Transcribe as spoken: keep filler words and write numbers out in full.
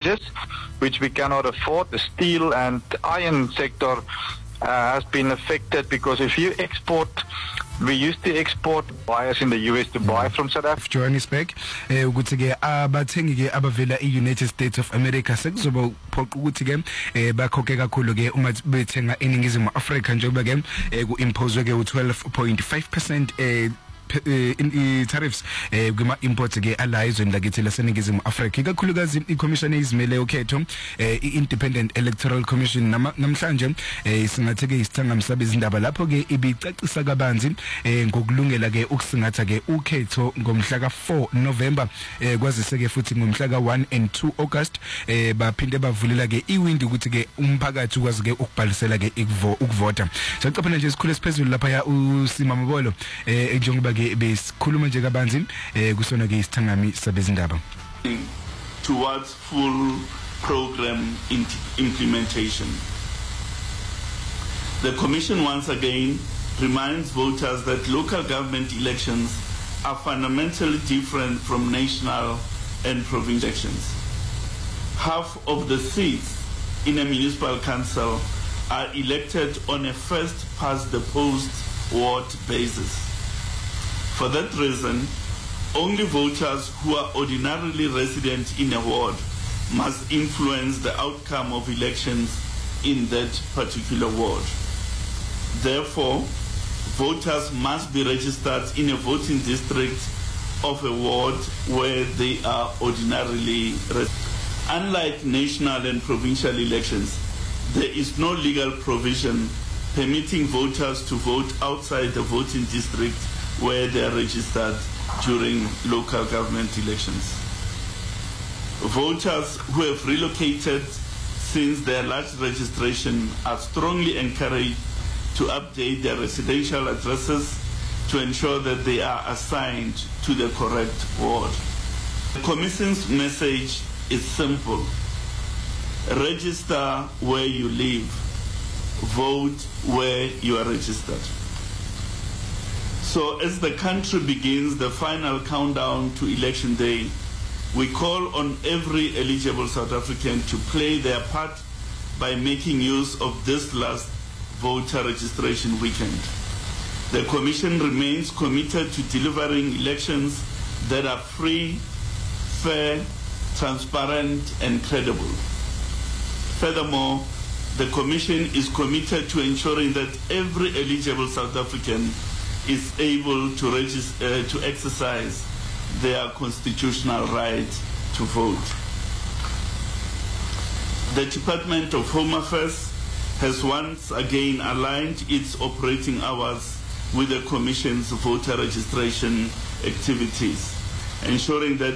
wages, which we cannot afford. The steel and iron sector uh, has been affected because if you export, we used to export buyers in the U S to buy from South Africa. Johannesburg, eh ukuthi ke abathengi ke abavela e-United States of America sekuzoba uphoqa ukuthi ke eh bakhokhe kakhulu ke uma bethenga eningizimu Africa njengoba ke ku impose ke u twelve point five percent eh in tariffs eh kuma imports ke ala izweni lakithi laseningizimu Africa ikakhulukazi iCommission ezimele ukhetho eh Independent Electoral Commission namhlanje eh singathe ke isithanga msabe izindaba lapho ke ibicacisa kabanzi eh ngokulungela ke ukusingatha ke ukhetho ngomhla ka four November eh kwazise ke futhi ngomhla ka one and two August eh baphinde bavulela ke iwindi ukuthi ke umphakathi ukwazi ke ukubhalisela ke ukuvota. Sicapha nje isikhulu esiphezulu lapha ya uSima Mabolo eh njengoba besikhuluma nje kabanzi eh kusona ke isithangami sabezindaba towards full program implementation. The Commission once again reminds voters that local government elections are fundamentally different from national and provincial elections. Half of the seats in a municipal council are elected on a first past the post ward basis. For that reason, only voters who are ordinarily resident in a ward must influence the outcome of elections in that particular ward. Therefore, voters must be registered in a voting district of a ward where they are ordinarily resident. Unlike national and provincial elections, there is no legal provision permitting voters to vote outside the voting district where they are registered during local government elections. Voters who have relocated since their last registration are strongly encouraged to update their residential addresses to ensure that they are assigned to the correct ward. The Commission's message is simple. Register where you live. Vote where you are registered. So as the country begins the final countdown to election day, we call on every eligible South African to play their part by making use of this last voter registration weekend. The Commission remains committed to delivering elections that are free, fair, transparent, and credible. Furthermore, the Commission is committed to ensuring that every eligible South African is able to register, uh, to exercise their constitutional right to vote. The Department of Home Affairs has once again aligned its operating hours with the Commission's voter registration activities, ensuring that